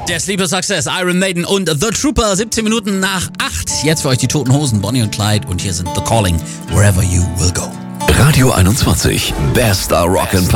Der Sleeper Success, Iron Maiden und The Trooper, 17 Minuten nach 8. Jetzt für euch die Toten Hosen, Bonnie und Clyde. Und hier sind The Calling, Wherever You Will Go. Radio 21, bester Rock'n'Pop.